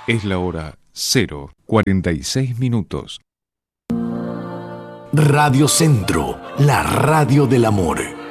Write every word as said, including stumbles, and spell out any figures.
Es la hora cero cuarenta y seis minutos. Radio Centro, la radio del amor.